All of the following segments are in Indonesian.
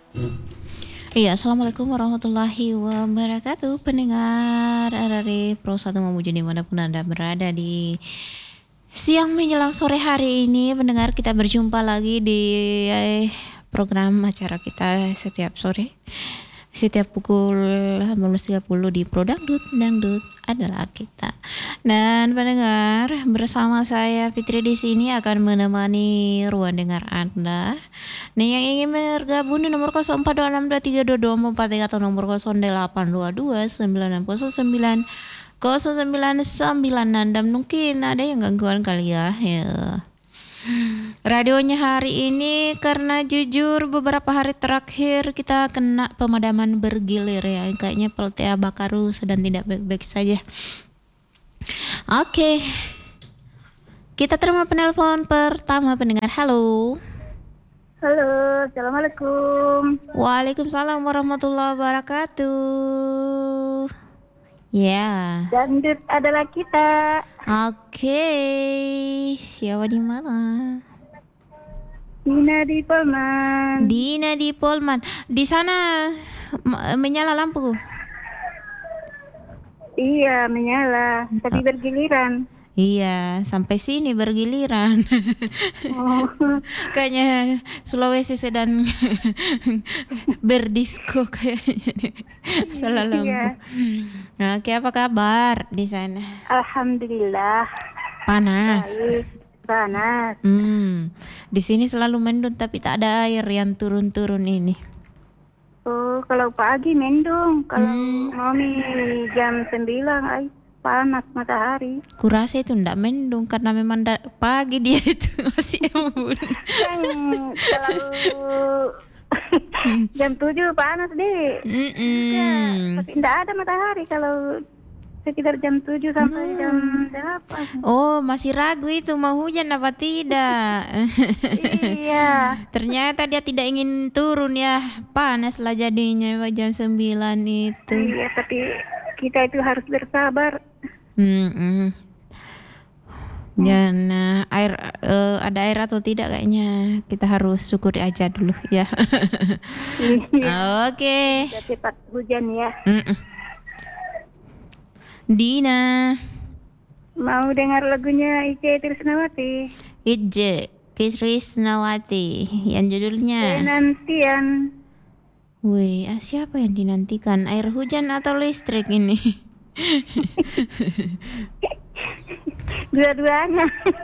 Iya, Assalamualaikum warahmatullahi wabarakatuh. Pendengar RRI Pro 1 Mamuju dimanapun Anda berada di siang menjelang sore hari ini. Pendengar, kita berjumpa lagi di program acara kita setiap sore. Setiap pukul 18.30 di Pro Dangdut. Dangdut adalah kita. Dan pendengar, bersama saya Fitri di sini akan menemani ruang dengar Anda. Nih yang ingin bergabung di nomor 0426232244 atau nomor 0822960909 dan mungkin ada yang gangguan kali ya. Radionya hari ini karena jujur beberapa hari terakhir kita kena pemadaman bergilir ya. Kayaknya PLTA Bakaru sedang tidak baik-baik saja. Oke. Kita terima penelpon pertama pendengar. Halo. Halo, Assalamualaikum. Waalaikumsalam warahmatullahi wabarakatuh. Ya. Dangdut adalah kita. Oke. Siapa di mana? Dina di Polman. Dina di Polman. Di sana menyala lampu. Iya, menyala, tapi bergiliran. Iya, sampai sini bergiliran. Oh. Kayaknya Sulawesi sedang berdisko kayaknya. Salah lampu. Iya. Oke, apa kabar di sana? Alhamdulillah. Panas. Baik, panas. Di sini selalu mendung tapi tak ada air yang turun-turun ini. Oh, kalau pagi mendung, kalau mau jam 9 ay panas matahari. Kurasa itu ndak mendung karena memang pagi dia itu masih embun. Kalau jam 7 panas deh. Ya, tapi ndak ada matahari kalau sekitar jam 7 sampai jam 8. Oh, masih ragu itu mau hujan apa tidak. Iya. Ternyata dia tidak ingin turun ya. Panas lah jadinya jam 9 itu. Iya, tapi kita itu harus bersabar. Dan ada air atau tidak kayaknya kita harus syukuri aja dulu ya. Oke. Sudah cepat hujan ya. Dina. Mau dengar lagunya Ice Trisnawati? Ice Trisnawati yang judulnya Penantian. Wih, siapa yang dinantikan? Air hujan atau listrik ini? Dua-duanya.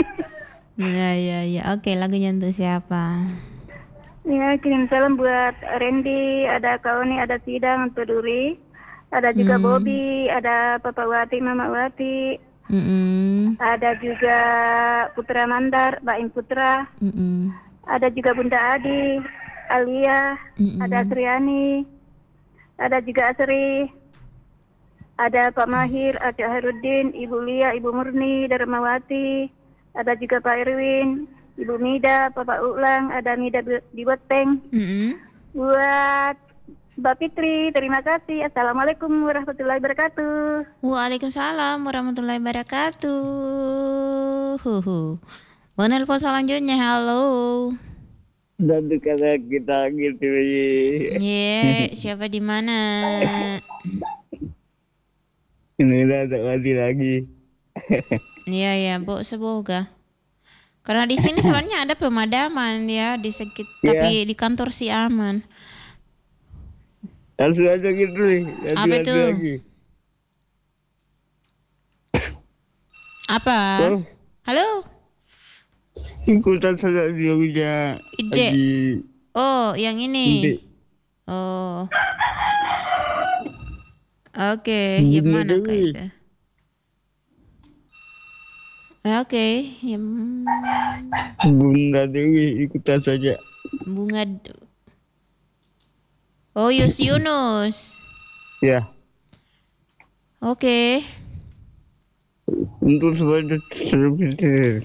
Ya. Oke, lagunya untuk siapa? Ya, kirim salam buat Randy, ada Kaoni, ada Sidang, untuk Duri. Ada juga Bobby, ada Papa Wati, Mama Wati. Ada juga Putra Mandar, Baim Putra. Ada juga Bunda Adi, Alia, ada Sriani, ada juga Asri, ada Pak Mahir, ada Harudin, Ibu Lia, Ibu Murni, Darmawati, ada juga Pak Irwin, Ibu Mida, Bapak Ulang, ada Mida di Boteng. Buat Mbak Fitri, terima kasih. Assalamualaikum warahmatullahi wabarakatuh. Waalaikumsalam warahmatullahi wabarakatuh. Penelpon selanjutnya, halo. Dan karena kita gitu Siapa di mana? Ini ada lagi. Iya, Bu, semoga. Karena di sini sebenarnya ada pemadaman ya di tapi di kantor sih aman. Langsung aja gitu nih. Apa itu? Apa? Halo? Ikutan saja dia bisa. Ije. Oh, yang ini. Oh. Oke, yang mana kak itu? Oke, Bunga Dewi ikutan saja. Bunga. Oh, Yunus. Ya. Oke. Untuk sebagai terpikir.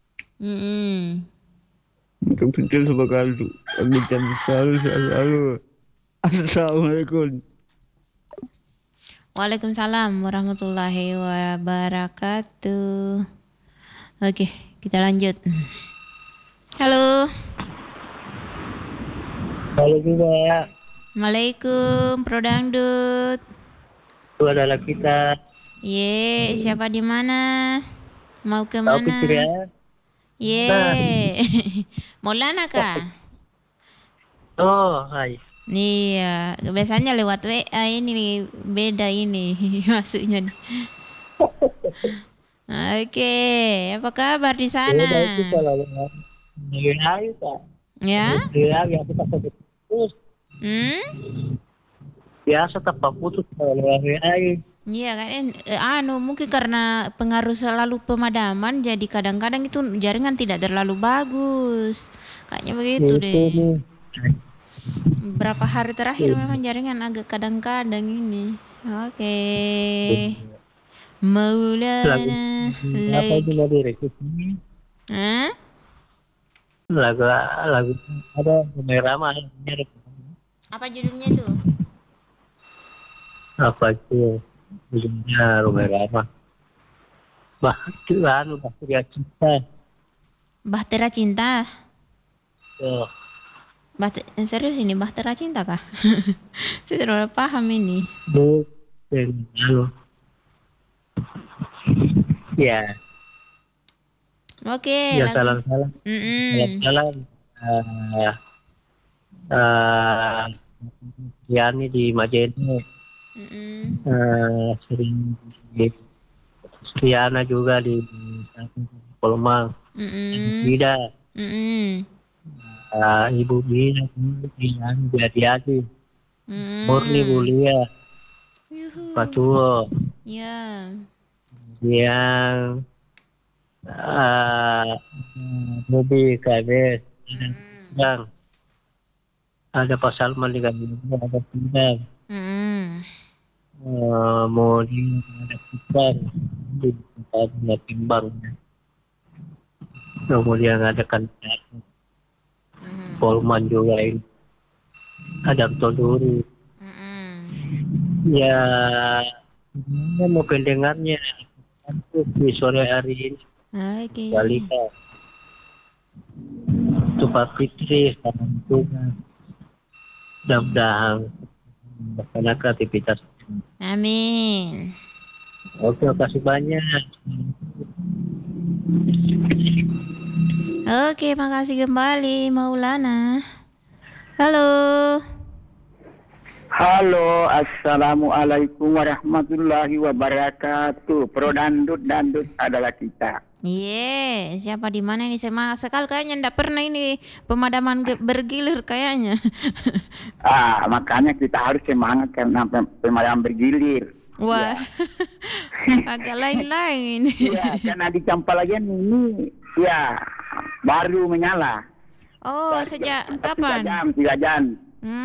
Untuk pikir sebagai kita selalu. Assalamualaikum. Waalaikumsalam warahmatullahi wabarakatuh. Oke, kita lanjut. Halo. Halo juga. Waalaikumsalam Pro Dangdut. Itu adalah kita. Ye, siapa di mana? Mau ke Tahu pikir mana? ya. Ye. Nah. Maulana kah? Oh, hai. Iya, biasanya lewat WA ini beda ini masuknya. Oke, apa kabar di sana? Beda itu kalau hari Pak. Ya? Hari aku tak putus. Biasa tak putus kalau hari. Iya kan, mungkin karena pengaruh selalu pemadaman, jadi kadang-kadang itu jaringan tidak terlalu bagus. Kayaknya begitu Itu deh. nih. Berapa hari terakhir memang jaringan agak kadang-kadang ini. Oke. Maulana Apa itu mau direkrut? Hah? Lagu ada Merama. Apa judulnya itu? Apa itu? Judulnya Merama. Bahtera Cinta. Bahtera Cinta. Oh. Serius ini Bahtera Cinta kah? Saya tidak paham ini. Bukan. Ya. Oke, Ya lagu. salam-salam. Salam-salam. Yani di Majene. Sering di Triana juga di Polomang. Tidak. Ibu Bina yang hati-hati. Murni Bulia. Patuo. Ya. Yang Bobi Kades. Yang ada Pak Salman di Gabungan, ada Pindang. Kemudian ada Pitar di Timbang. Kemudian ada Kandidat Polman juga ini. Ada Toduri. Ya, saya mau pendengarnya di sore hari ini. Oke. Balita. Itu Pak Fitri sama juga. Mudah-mudahan melaksanakan aktivitas. Amin. Oke, makasih banyak. Oke, makasih kembali Maulana. Halo. Halo, assalamualaikum warahmatullahi wabarakatuh. Pro Dangdut adalah kita. Iya, siapa di mana ini? Semangat sekali kayaknya, ndak pernah ini pemadaman bergilir kayaknya. Makanya kita harus semangat karena pemadaman bergilir. Wah, agak lain-lain. Iya, karena di Campalagian ini ya baru menyala. Oh, sejak kapan? 3 jam.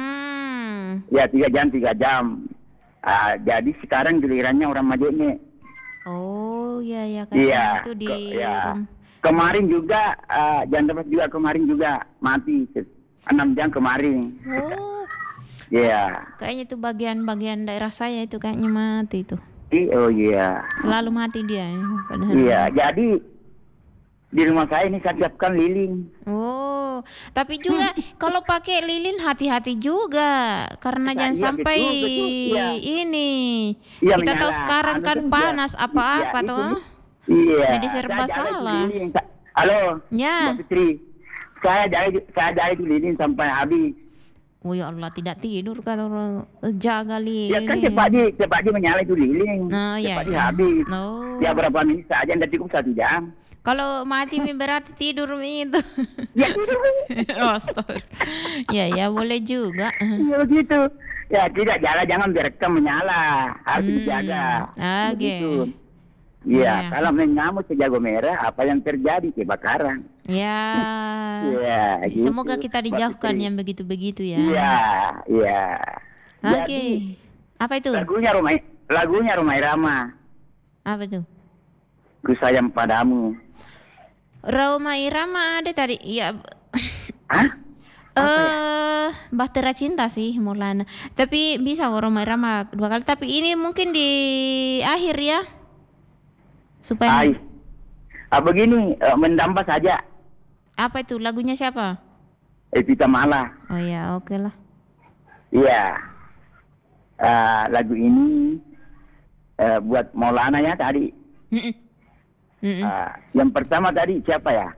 Ya 3 jam. Jadi sekarang gilirannya orang Majene. Oh, ya Iya. itu di Kemarin juga jam dapat juga kemarin juga mati 6 jam kemarin. Oh. Iya. Kayaknya itu bagian-bagian daerah saya itu kayaknya mati itu. Oh iya. Selalu mati dia. Padahal. Iya, jadi di rumah saya ini saya siapkan lilin. Oh, tapi juga kalau pakai lilin hati-hati juga karena jangan sampai betul, iya. ini. Iya, Kita tahu menyala. sekarang kan panas apa-apa Iya, tuh. Iya. Jadi serba Saya jaga itu salah. lilin. Halo. Ya. Mbak Fitri. Saya jaga itu lilin sampai habis. Oh ya Allah, tidak tidur kalau jaga Ya lilin. kan cepat menyala itu lilin. Oh, iya, cepat iya. habis. Oh. Ya berapa menit saja, tidak cukup 1 jam. Kalau mati berarti tidur itu. Ya tidur. Astaga. Ya boleh juga. Ya begitu. Ya tidak jangan biarkan menyala. Harus dijaga. Oke. Begitu. Iya. Ya, kalau mengamuk ke jago merah, apa yang terjadi? Kebakaran. Ya. Ya, Semoga gitu, kita Mbak dijauhkan Fitri. yang begitu-begitu ya. Iya. Oke. Jadi, Apa itu? lagunya Romai Rama. Apa itu? Ku sayang padamu. Roma Irama ada tadi. Ya. Hah? Bahtera Cinta sih Maulana. Tapi bisa Roma Irama 2 kali. Tapi ini mungkin di akhir ya. Supaya Begini, mendamba saja. apa itu lagunya siapa? Evita Mala. Oh ya, oke lah. Iya. Lagu ini buat Maulana ya tadi. Yang pertama tadi siapa ya?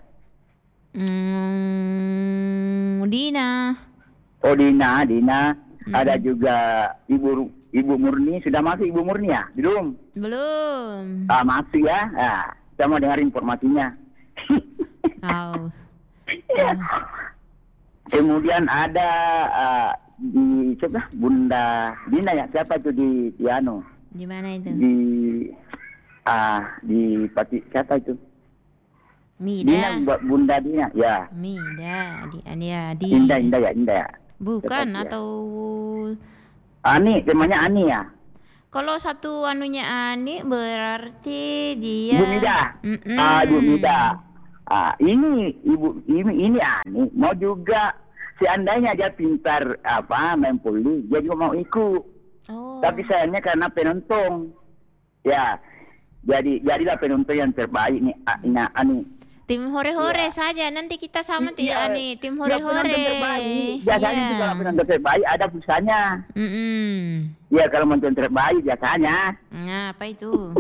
Dina. Oh Dina. Ada juga Ibu Murni. Sudah masuk Ibu Murni ya? Belum? Belum. Masuk ya. Kita mau dengar informasinya. Oh. Kemudian ada Bunda Dina ya, siapa itu di piano? Di mana itu? Di Pati, siapa itu? Mida. Dina, Bunda Dina, ya. Mida, di Indah ya. Bukan Siapa atau Ani, temanya Ani ya. kalau satu anunya Ani berarti dia Ibu Mida. Ibu Mida. Ini ini Ani mau juga, seandainya dia pintar main poli, dia juga mau ikut. Oh. Tapi sayangnya karena penonton, ya jadilah penonton yang terbaik nih Ani. Tim hore-hore saja, nanti kita sama Ani tim Ya, penonton hore-hore. terbaik. Biasanya itu kalau penonton terbaik ada pulsanya. Ya kalau penonton terbaik biasanya. Nah, apa itu?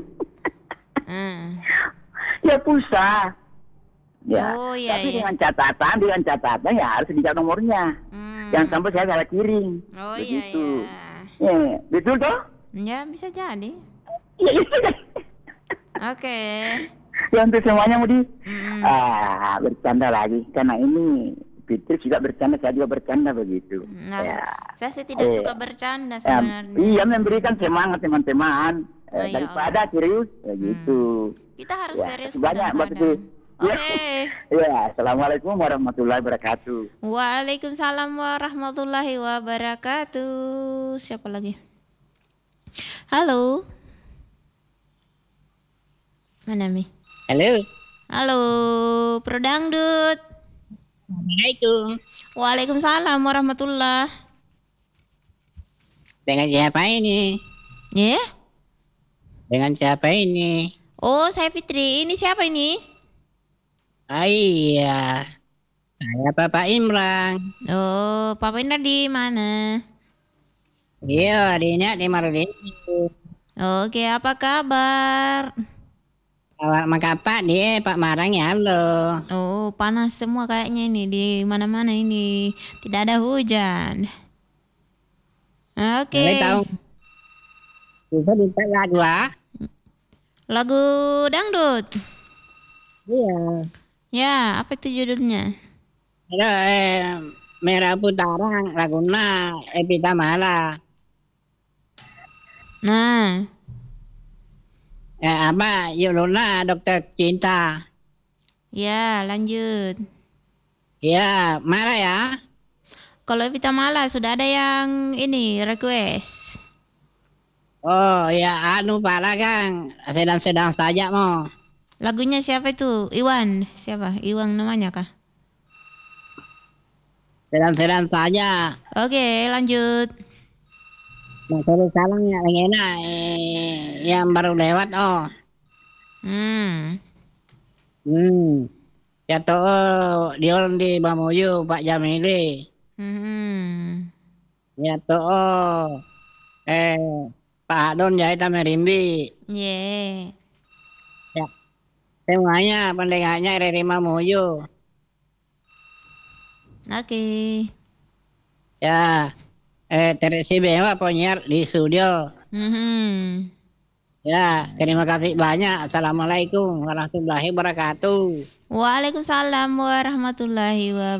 Ya pulsa. Ya. Oh, iya, Tapi iya. dengan catatan ya harus dicatat nomornya. Jangan sampai saya salah kirim. Oh Begitu. iya. Ya, betul toh? Ya bisa jadi. Ya, itu. Oke. Ya untuk semuanya Mudi. Bercanda lagi karena ini Fitri juga bercanda, saya juga bercanda begitu. Nah, Ya. saya sih tidak suka bercanda sebenarnya. Iya, memberikan semangat teman-teman Oh, ya daripada serius begitu. Kita harus Ya, serius banyak buat kadang-kadang. itu. Oke. Ya, assalamualaikum warahmatullahi wabarakatuh. Waalaikumsalam warahmatullahi wabarakatuh. Siapa lagi? Halo. Mana Mi? Halo. Halo, Pro Dangdut. Assalamualaikum. Waalaikumsalam warahmatullah. Dengan siapa ini? Ya? Dengan siapa ini? Oh, saya Fitri. Ini siapa ini? Iya. Saya Bapak Imran. Oh, Papa Indra di mana? Iya, adiknya di Mardin. Oke, apa kabar? Awak mengapa dia Pak Marang ya halo. Oh, panas semua kayaknya ini di mana-mana ini. Tidak ada hujan. Oke. Boleh tahu? Bisa minta lagu Lagu dangdut. Iya. Ya, apa itu judulnya? Ada Merah Putarang laguna Evita Mala. Nah, Yuluna Dokter Cinta. ya lanjut. Ya, marah ya. Kalau Vita Mala sudah ada yang ini request. Oh ya pala Kang. Sedang-sedang saja mau. Lagunya siapa itu? Iwan. Siapa? Iwan namanya kah? Sedang-sedang saja. Oke, lanjut. Nah, terus salam ya yang enak yang baru lewat ya toh dia di Mamuju Pak Jamili ya toh Pak Adon Jahit Merimbi Yeah. ya semuanya pendengarnya dari Mamuju Oke. ya terisi bewa penyiar di studio. Ya, terima kasih banyak. Assalamualaikum warahmatullahi wabarakatuh. Waalaikumsalam warahmatullahi wabarakatuh.